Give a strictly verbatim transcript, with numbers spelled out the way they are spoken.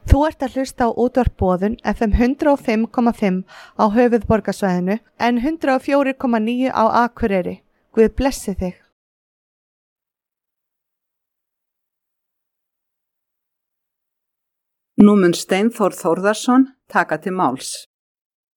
Þú ert að hlusta á útvarp Boðun F M hundrað og fimm komma fimm á höfuðborgarsvæðinu en hundrað og fjögur komma níu á Akureyri. Guð blessi þig. Nú mun Steinþór Þórðarson taka til máls.